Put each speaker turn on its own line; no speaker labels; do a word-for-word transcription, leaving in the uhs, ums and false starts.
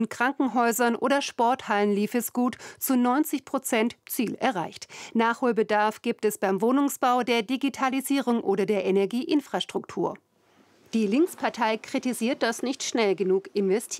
In Krankenhäusern oder Sporthallen lief es gut, zu neunzig Prozent Ziel erreicht. Nachholbedarf gibt es beim Wohnungsbau, der Digitalisierung oder der Energieinfrastruktur. Die Linkspartei kritisiert, dass nicht schnell genug investiert